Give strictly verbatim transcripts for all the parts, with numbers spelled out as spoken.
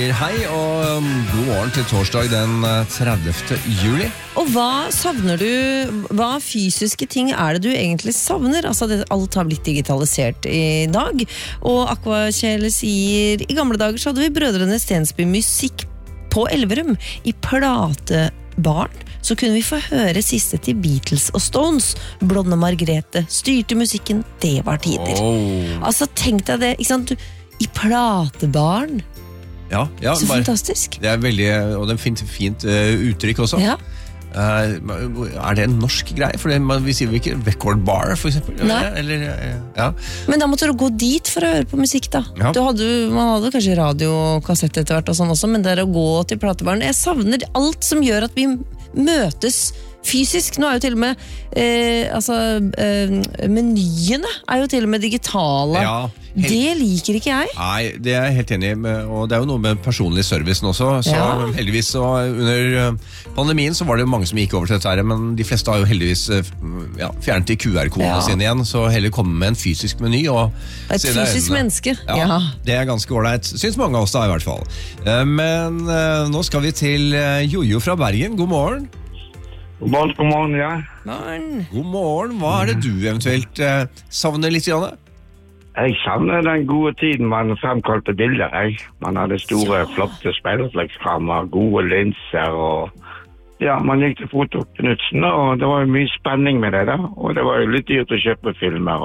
Hei og um, god morgen til torsdag den tredivte juli. Og hva savner du, hva fysiske ting er det du egentlig savner? Altså, det, alt har blitt digitalisert i dag, og Aquakjele sier, i gamle dager så hadde vi Brødrene Stensby musikk på Elverum, i platebaren, så kunne vi få høre siste til Beatles og Stones. Blonde Margrethe styrte musikken, det var tider. Oh. Altså, tenk deg det, ikke sant? I platebaren. Ja, ja, Så bare, fantastisk. det er veldig, og det er fint, fint uh, uttrykk også. Ja. Uh, er det en norsk greie? For det, man, vi sier jo ikke record bar, for eksempel. Nei. Eller, uh, ja. Men da måtte du gå dit for å høre på musikk da. Ja. Du hadde, man hadde kanskje radio og kassett etter hvert og sånn også, men det er å gå til platebaren. Jeg savner alt som gjør at vi møtes fysisk. Nå er jo til og med eh, altså, eh, menyene er jo til og med digitale. Ja, helt, det liker ikke jeg. Nei, det er jeg helt enig med, og det er jo noe med personlig servicen også. Så Ja. heldigvis så under pandemien så var det jo mange som gikk over til dette her, men de fleste har jo heldigvis ja, fjernet de Q R-kodene Ja. sine igjen, så heller komme med en fysisk meny og Et se det i fysisk øynene. menneske. Ja, Ja. det er ganske ordentlig. Syns mange av oss da i hvert fall. Eh, Men eh, nå skal vi til eh, Jojo fra Bergen. God morgen. God morgen, god morgen, ja. Morgen. God morgen. Hva er det du eventuelt eh, savner litt, Janne? Jeg savner den gode tiden man fremkalte bilder, jeg. Man hadde store, flotte speilreflekskamera, gode linser, og ja, man gikk til fotoknutsen, og det var jo mye spenning med det da, og det var jo litt dyrt å kjøpe filmer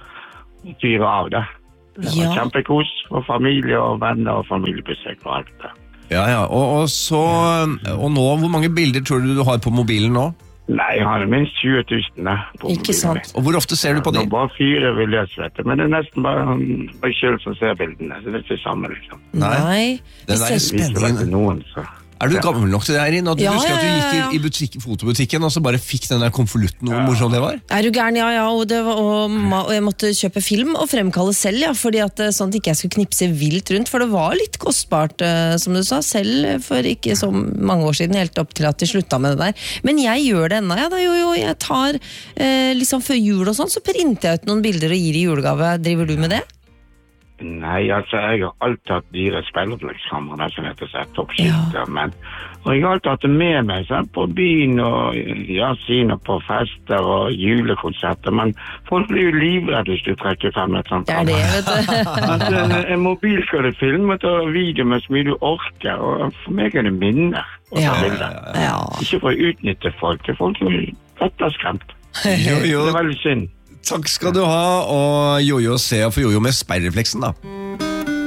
og fyre av det. Det var Ja. kjempekos for familie og venner og familiebesøk og alt det. Ja, ja. Og, og så Og nå, hvor mange bilder tror du du har på mobilen nå? Nei, jeg har minst tjue tusen da, på Ikke mobilen sant. min. Og hvor ofte ser du på Nå de? bare fire vil jeg svette, men det er nesten bare meg selv som ser bildene, så det er ikke samme liksom. Nei. Nei. Den der Hvis jeg- Viser det til spenningen. noen, så... Er du gammel nok til det, Eirin? At du Ja, husker at du ja, ja, gikk ja. i, i butikk, fotobutikken og så bare fikk den der konvolutten, hvor morsom det var? Er du gæren, ja, ja, og, det var, og, ma- og jeg måtte kjøpe film og fremkalle selv, ja, fordi at eh, sånn at ikke jeg skulle knipse vilt rundt, for det var litt kostbart, eh, som du sa, selv for ikke så mange år siden, helt opp til at de slutta med det der. Men jeg gjør det ennå, ja, da, jo, jo, jeg tar, eh, liksom før jul og sånn, så printer jeg ut noen bilder og gir i julegave. Driver du med det? Nei, altså, jeg har alltid hatt dyre speilreflekskamera, som heter seg toppskilter, men og jeg har alltid hatt det med meg, sant, på byen og ja, siden på fester og julekonserter, men folk blir jo livredde hvis du trekker frem et sånt. Det er det, vet du. Altså, en, en mobil skal du filme og video med så mye du orker, og for meg er det minner å ta Ja. bilder. Ja. Ikke for å utnytte folk, det er folk som er etterskremt. Jo, jo. Det er veldig synd. Takk skal du ha, og Jojo se og få Jojo med speilrefleksen da.